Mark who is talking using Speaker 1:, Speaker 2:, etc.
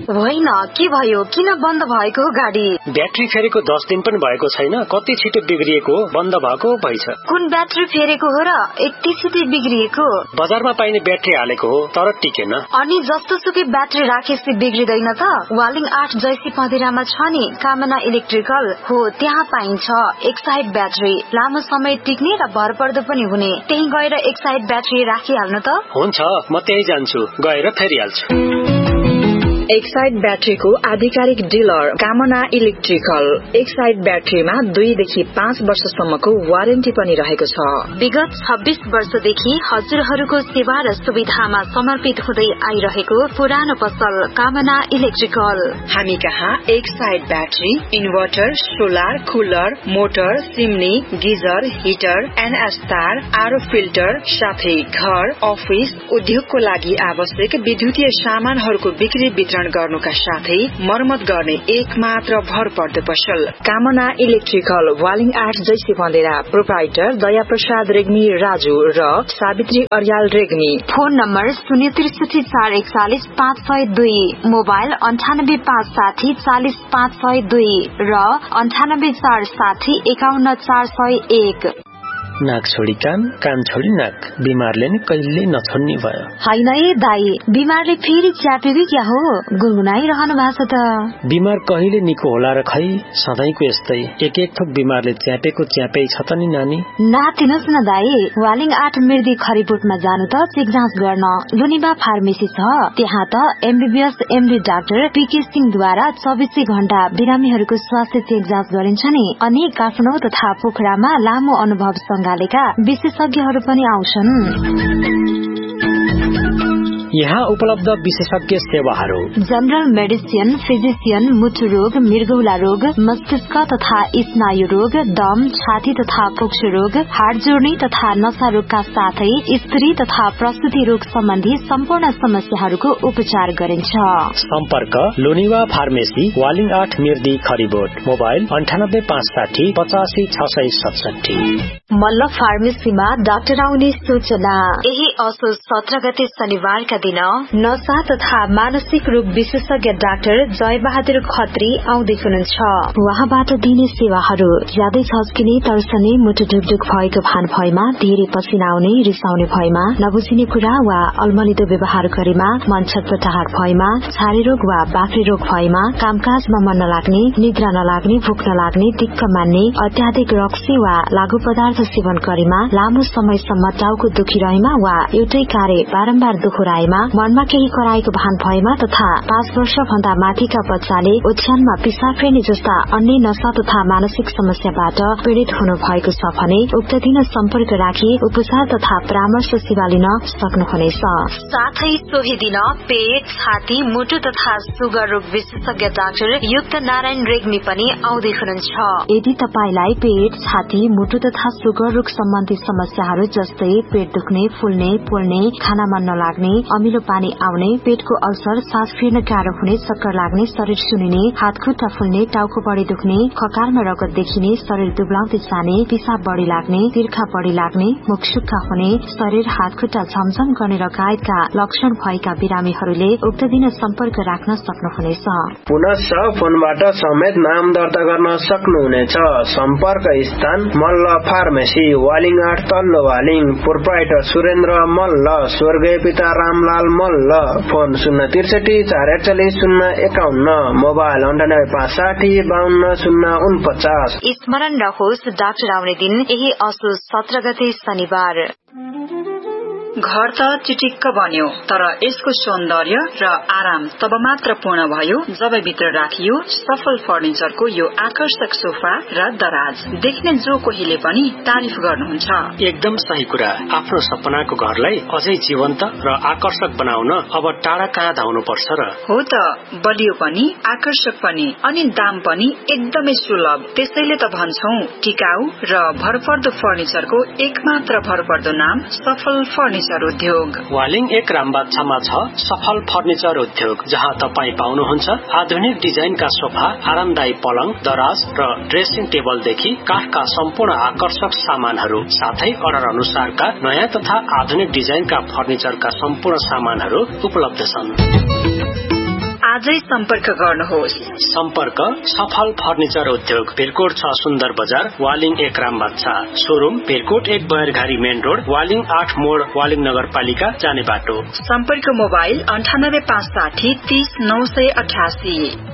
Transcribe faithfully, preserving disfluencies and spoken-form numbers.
Speaker 1: होइन के भयो, किन बन्द भएको हो गाडी?
Speaker 2: ब्याट्री फेरेको दस दिन पनि भएको छैन, कति छिटो बिग्रिएको, बन्द भएको भइछ।
Speaker 1: कुन ब्याट्री फेरेको हो र यति छिटो बिग्रिएको?
Speaker 2: बजारमा पाइने ब्याट्री हालेको हो तर टिकेन।
Speaker 1: अनि जस्तो सुकै ब्याट्री राखेपछि बिग्रिदैन त? वालिङ आठ जैसी पँधेरामा छ नि कामना इलेक्ट्रिकल हो, त्यहाँ पाइन्छ एक साइड ब्याट्री, लामो समय टिक्ने र भरपर्दो पनि हुने। त्यही गएर एक साइड ब्याट्री राखिहाल्नु त।
Speaker 2: हुन्छ, म त्यही जान्छु, गएर फेरिहाल्छु।
Speaker 3: एक साइड ब्याट्रीको आधिकारिक डिलर कामना इलेक्ट्रिकल। एक साइड ब्याट्रीमा दुईदेखि पाँच वर्षसम्मको वारेन्टी पनि रहेको छ।
Speaker 1: विगत छब्बीस वर्षदेखि हजुरहरूको सेवा र सुविधामा समर्पित हुँदै आइरहेको पुरानो पसल कामना इलेक्ट्रिकल।
Speaker 3: हामी कहाँ एक side battery, inverter, solar, cooler, motor, chimney, geyser, heater, NS तार, आरो फिल्टर साथै घर, अफिस, उद्योगको लागि आवश्यक विद्युतीय सामानहरूको बिक्री वितरण गर्नुका साथै मर्मत गर्ने एक मात्र भरपर्दो पसल कामना इलेक्ट्रिकल। वालिङ आठ जैसी बन्देरा। प्रोप्राइटर दया प्रसाद रेग्मी राजू र सावित्री अर्याल रेग्मी।
Speaker 1: फोन नम्बर शून्य त्रिसठी चार एकचालिस पाँच सय दुई, मोबाइल अन्ठानब्बे पाँच साठी चालिस पाँच सय दुई र अन्ठानब्बे चार साठी एकाउन्न चार सय एक।
Speaker 2: नाक छोडी कान, कान छोडी नाक, बिमारले नि कहिले नछोड्ने भयो।
Speaker 1: होइन ए दाई, बिमारले फेरि च्यापेको क्या हो? गुनगुनाइरहनु भएको छ त।
Speaker 2: बिमार कहिले निको होला र खै, सधैँको यस्तै एक एक थोक बिमारले च्यापेको च्यापै छ त नि नानी।
Speaker 1: नातिनुहोस् न दाई, वालिङ आठ मिर्दी खरिबोटमा जानु त चेक जाँच गर्न। लुनिबा फार्मेसी छ, त्यहाँ त एमबीबीएस एमडी डाक्टर पीके सिंहद्वारा चौबिसै घण्टा बिरामीहरूको स्वास्थ्य चेक जाँच गरिन्छ नि। अनि काठमाडौँ तथा पोखरामा लामो अनुभव गालेका विशेषज्ञहरू पनि आउँछन्।
Speaker 2: यहाँ उपलब्ध विशेषज्ञ सेवाहरू:
Speaker 1: जनरल मेडिसिन, फिजिशियन, मुटु रोग, मृगौला रोग, मस्तिष्क तथा स्नायु रोग, दम, छाती तथा पुक्ष रोग, हाड जोड्ने तथा नशा रोगका साथै स्त्री तथा प्रसुति रोग सम्बन्धी सम्पूर्ण समस्याहरूको उपचार गरिन्छ।
Speaker 2: सम्पर्क लोनिवा फार्मेसी, वालिङ आठ मिर्दी खरिबोट। मोबाइल अन्ठानब्बे पाँच साठी पचासी छ सय सतसठी।
Speaker 1: मल्ल फार्मेसीमा डाक्टर आउने सूचना। यही असोज सत्र गते शनिबारका दिन नशा तथा मानसिक रोग विशेषज्ञ डाक्टर जय बहादुर खत्री आउँदै हुनुहुन्छ। उहाँबाट दिने सेवाहरू: ज्यादै छस्किने, तर्सने, मुटु ढुकढुक भएको भान भएमा, धेरै पसिना आउने, रिसाउने भएमा, नबुझिने कुरा वा अल्मलिदो व्यवहार गरेमा, मन छटपटाहट भएमा, छारे रोग वा बाक्रे रोग भएमा, कामकाजमा मन नलाग्ने, निद्रा नलाग्ने, भोक नलाग्ने, दिक्क मान्ने, अत्याधिक रक्सी वा लागू पदार्थ सेवन गरेमा, लामो समयसम्म टाउको दुखिरहेमा वा एउटै कार्य बारम्बार दोहोराएमा, मनमा केही कराएको भान भएमा तथा पाँच वर्ष भन्दा माथिका बच्चाले ओछ्यानमा पिसाब फेर्ने जस्ता अन्य नशा तथा मानसिक समस्याबाट पीड़ित हुनु भएको छ भने उक्त दिन सम्पर्क राखी उपचार तथा परामर्श सेवा लिन सक्नुहुनेछ। साथै सोही दिन पेट, छाती, मुटु तथा सुगर रोग विशेषज्ञ डाक्टर युक्त नारायण रेग्मी पनि आउँदै हुनुहुन्छ। यदि तपाईलाई पेट, छाती, मुटु तथा सुगर रोग सम्बन्धी समस्याहरू जस्तै पेट दुख्ने, फुल्ने, पोल्ने, खाना मन नलाग्ने, अमिलो पानी आउने, पेटको अल्सर, सास फेर्न गाह्रो हुने, चक्कर लाग्ने, शरीर सुनिने, हात खुट्टा फुल्ने, टाउको बढी दुख्ने, खकारमा रगत देखिने, शरीर दुब्लाउँदै जाने, पिसाब बढी लाग्ने, तिर्खा बढी लाग्ने, मुख सुक्खा हुने, शरीर हात खुट्टा झमझम गर्ने लगायतका लक्षण भएका बिरामीहरूले उक्त दिन सम्पर्क राख्न सक्नुहुनेछ।
Speaker 4: पुनश्च फोनबाट समेत नाम दर्ता गर्न सक्नुहुनेछ। सम्पर्क स्थान मल्ल फार्मेसी, वालिङ आठ तल्लो वालिङ। प्रोप्राइटर सुरेन्द्र मल्ल, स्वर्गीय पिता रामलाल मल्ल। फोन शून्य त्रिसठी चार एकचालिस शून्य एकाउन्न। मोबाइल अन्ठानब्बे पाँच साठी बाहन्न शून्य उनपचास।
Speaker 1: स्मरण रहोस्, डाक्टर आउने दिन यही असोज सत्र गते शनिबार।
Speaker 3: घर त चिटिक्क बन्यो, तर यसको सौन्दर्य र आराम तब मात्र पूर्ण भयो जब भित्र राखियो सफल फर्निचरको यो आकर्षक सोफा र दराज। देख्ने जो कोहीले पनि तारिफ गर्नुहुन्छ।
Speaker 2: एकदम सही कुरा। आफ्नो सपनाको घरलाई अझै जीवन्त र आकर्षक बनाउन अब टाढा कहाँ धाउनु पर्छ र?
Speaker 3: हो त, बलियो पनि आकर्षक पनि अनि दाम पनि एकदमै सुलभ। त्यसैले त भन्छौं टिकाऊ र भरपर्दो फर्निचरको एकमात्र भरपर्दो नाम सफल फर्निचर उद्योग।
Speaker 2: वालिङ एक रामबाछामा छ सफल फर्निचर उद्योग, जहाँ तपाईँ पाउनुहुन्छ आधुनिक डिजाइनका सोफा, आरामदायी पलङ, दराज र ड्रेसिङ टेबलदेखि काठका सम्पूर्ण आकर्षक सामानहरू, साथै अर्डर अनुसारका नयाँ तथा आधुनिक डिजाइनका फर्निचरका सम्पूर्ण सामानहरू उपलब्ध छन्।
Speaker 3: आजै सम्पर्क गर्नुहोस्।
Speaker 2: सम्पर्क सफल फर्निचर उद्योग, भिरकोट छ सुन्दर बजार, वालिङ एक रामबाच्छा। शोरूम भिरकोट एक बयरघारी मेन रोड, वालिङ आठ मोड़, वालिङ नगरपालिका जाने बाटो।
Speaker 3: सम्पर्क मोबाइल अन्ठानब्बे पाँच साठी तीस नौ सय अठासी।